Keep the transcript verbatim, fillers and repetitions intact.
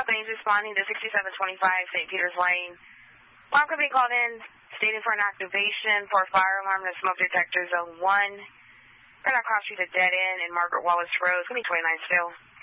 claims responding to sixty-seven twenty-five Saint Peter's Lane. Alarm company called in stating for an activation for fire alarm and smoke detector zone one. Right across street at dead end in Margaret Wallace Road. It's going to be twenty-nine still.